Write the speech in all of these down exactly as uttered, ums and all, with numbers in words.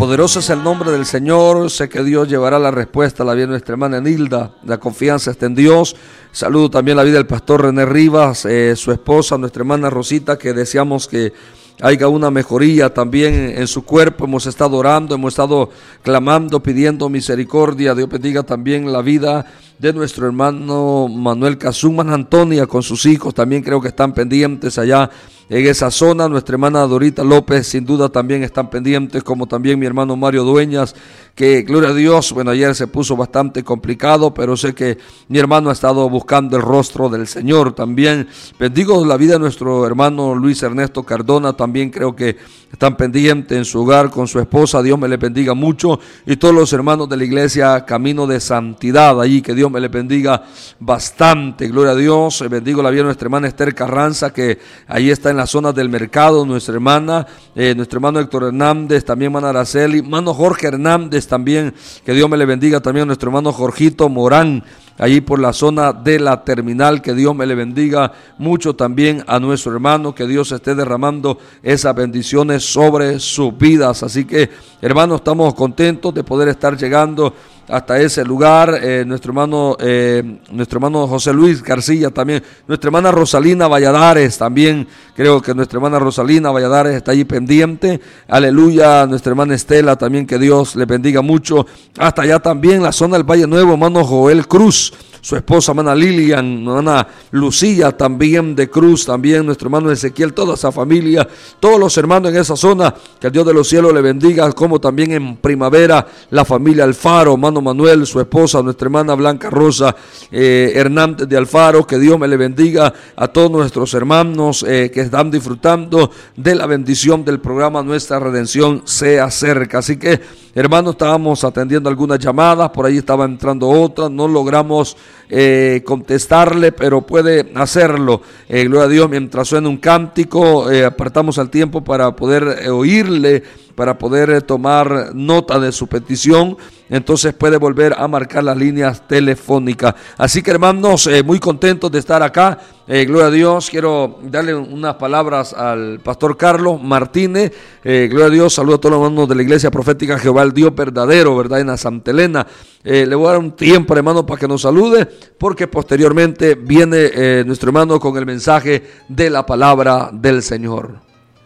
Poderoso es el nombre del Señor. Sé que Dios llevará la respuesta a la vida de nuestra hermana Nilda. La confianza está en Dios. Saludo también la vida del pastor René Rivas, eh, su esposa, nuestra hermana Rosita, que deseamos que haya una mejoría también en su cuerpo. Hemos estado orando, hemos estado clamando, pidiendo misericordia. Dios bendiga también la vida de nuestro hermano Manuel Cazuman Antonia con sus hijos. También creo que están pendientes allá en esa zona. Nuestra hermana Dorita López sin duda también están pendientes, como también mi hermano Mario Dueñas, que gloria a Dios, bueno, ayer se puso bastante complicado, pero sé que mi hermano ha estado buscando el rostro del Señor. También bendigo la vida de nuestro hermano Luis Ernesto Cardona, también creo que están pendientes en su hogar con su esposa. Dios me le bendiga mucho, y todos los hermanos de la iglesia Camino de Santidad allí, que Dios me le bendiga bastante, gloria a Dios. Bendigo la vida de nuestra hermana Esther Carranza, que ahí está en la zona del mercado, nuestra hermana, eh, nuestro hermano Héctor Hernández, también hermana Araceli, hermano Jorge Hernández también, que Dios me le bendiga también a nuestro hermano Jorgito Morán, allí por la zona de la terminal, que Dios me le bendiga mucho también a nuestro hermano, que Dios esté derramando esas bendiciones sobre sus vidas. Así que, hermanos, estamos contentos de poder estar llegando hasta ese lugar. eh, nuestro hermano eh, nuestro hermano José Luis García también, nuestra hermana Rosalina Valladares también, creo que nuestra hermana Rosalina Valladares está allí pendiente, aleluya. Nuestra hermana Estela también, que Dios le bendiga mucho, hasta allá también la zona del Valle Nuevo, hermano Joel Cruz, su esposa hermana Lilian, hermana Lucía también de Cruz, también nuestro hermano Ezequiel, toda esa familia, todos los hermanos en esa zona, que el Dios de los cielos le bendiga, como también en Primavera la familia Alfaro, hermano Manuel, su esposa, nuestra hermana Blanca Rosa eh, Hernández de Alfaro, que Dios me le bendiga a todos nuestros hermanos eh, que están disfrutando de la bendición del programa Nuestra Redención se acerca. Así que, hermanos, estábamos atendiendo algunas llamadas, por ahí estaba entrando otras, no logramos eh, contestarle, pero puede hacerlo, eh, gloria a Dios, mientras suena un cántico, eh, apartamos el tiempo para poder eh, oírle, para poder eh, tomar nota de su petición. Entonces puede volver a marcar las líneas telefónicas. Así que, hermanos, eh, muy contentos de estar acá, eh, gloria a Dios. Quiero darle unas palabras al pastor Carlos Martínez, eh, gloria a Dios. Saludo a todos los hermanos de la iglesia profética Jehová el Dios verdadero, verdad, en la Santa Elena. eh, le voy a dar un tiempo, hermano, para que nos salude, porque posteriormente viene eh, nuestro hermano con el mensaje de la palabra del Señor.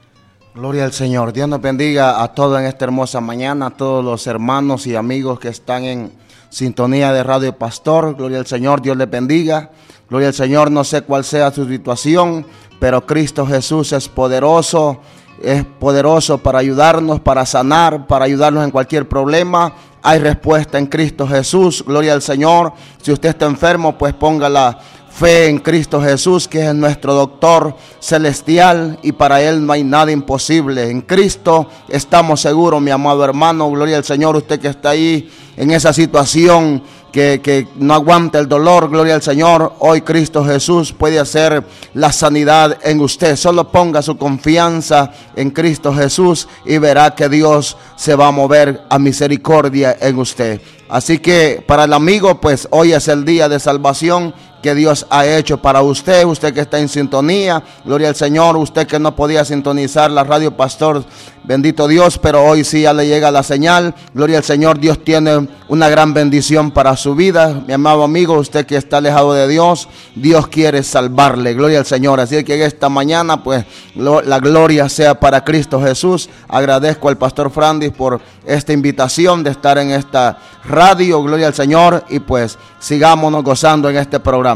Gloria al Señor. Dios nos bendiga a todos en esta hermosa mañana, a todos los hermanos y amigos que están en sintonía de Radio Pastor. Gloria al Señor, Dios les bendiga. Gloria al Señor, no sé cuál sea su situación, pero Cristo Jesús es poderoso, es poderoso para ayudarnos, para sanar, para ayudarnos en cualquier problema. Hay respuesta en Cristo Jesús. Gloria al Señor. Si usted está enfermo, pues póngala fe en Cristo Jesús, que es nuestro doctor celestial, y para Él no hay nada imposible. En Cristo estamos seguros, mi amado hermano. Gloria al Señor. Usted que está ahí en esa situación que, que no aguanta el dolor, gloria al Señor, hoy Cristo Jesús puede hacer la sanidad en usted. Solo ponga su confianza en Cristo Jesús y verá que Dios se va a mover a misericordia en usted. Así que para el amigo, pues hoy es el día de salvación que Dios ha hecho para usted, usted que está en sintonía, gloria al Señor. Usted que no podía sintonizar la Radio Pastor, bendito Dios, pero hoy sí ya le llega la señal, gloria al Señor. Dios tiene una gran bendición para su vida, mi amado amigo. Usted que está alejado de Dios, Dios quiere salvarle, gloria al Señor. Así que esta mañana, pues la gloria sea para Cristo Jesús. Agradezco al pastor Frandis por esta invitación de estar en esta radio, gloria al Señor, y pues sigámonos gozando en este programa.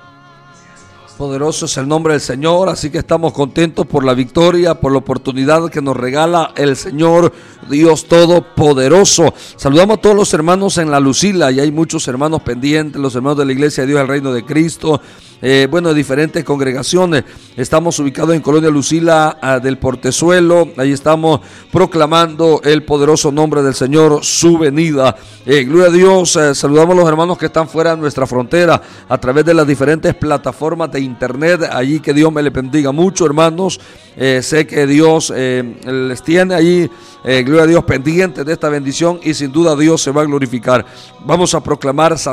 Poderoso es el nombre del Señor, así que estamos contentos por la victoria, por la oportunidad que nos regala el Señor Dios Todopoderoso. Saludamos a todos los hermanos en La Lucila, y hay muchos hermanos pendientes, los hermanos de la Iglesia de Dios del Reino de Cristo, eh, bueno, de diferentes congregaciones. Estamos ubicados en Colonia Lucila uh, del Portezuelo. Ahí estamos proclamando el poderoso nombre del Señor, su venida. Eh, gloria a Dios. Eh, saludamos a los hermanos que están fuera de nuestra frontera a través de las diferentes plataformas de internet. Allí, que Dios me les bendiga mucho, hermanos. Eh, sé que Dios eh, les tiene allí, eh, gloria a Dios, pendientes de esta bendición, y sin duda Dios se va a glorificar. Vamos a proclamar